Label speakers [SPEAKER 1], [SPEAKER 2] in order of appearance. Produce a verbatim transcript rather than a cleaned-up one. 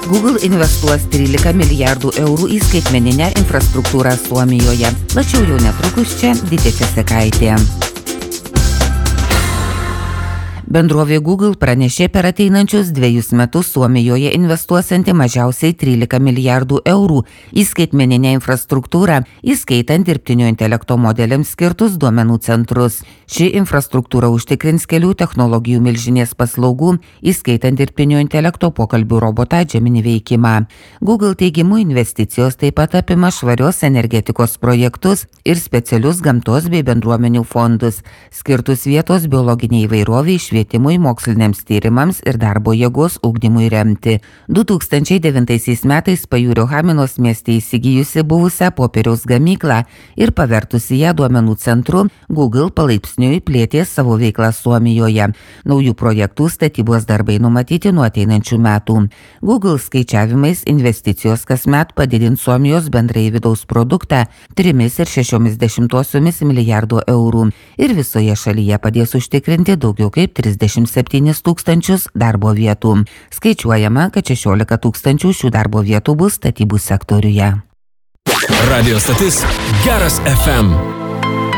[SPEAKER 1] Google investuos trylika milijardų eurų į skaitmeninę infrastruktūrą Suomijoje. Plačiau jau netrukus čia Didė Česekaitė. Bendrovė Google pranešė per ateinančius dviejus metus Suomijoje investuosianti mažiausiai trylika milijardų eurų į skaitmeninę infrastruktūrą, įskaitant dirbtinio intelekto modeliams skirtus duomenų centrus. Ši infrastruktūra užtikrins kelių technologijų milžinės paslaugų, įskaitant dirbtinio intelekto pokalbių robotą Gemini veikimą. Google teigimu investicijos taip pat apima švarios energetikos projektus ir specialius gamtos bei bendruomenių fondus, skirtus vietos biologiniai įvairoviai, švietimui, moksliniams tyrimams ir darbo jėgos ugdymui remti. du tūkstančiai devintaisiais metais Pajūrio Haminos mieste įsigijusi buvusią popieriaus gamyklą ir pavertusi ją duomenų centru, Google palaipsniui plėtė savo veiklą Suomijoje. Naujų projektų statybos darbai numatyti nuo ateinančių metų. Google skaičiavimais investicijos kasmet padidins Suomijos bendrąjį vidaus produktą trimis ir šešiomis dešimtosiomis milijardo eurų ir visoje šalyje padės užtikrinti daugiau kaip trisdešimt septynis tūkstančius darbo vietų. Skaičiuojama, kad šešiolika tūkstančių šių darbo vietų bus statybų sektoriuje.
[SPEAKER 2] Radio stotis Geras F M.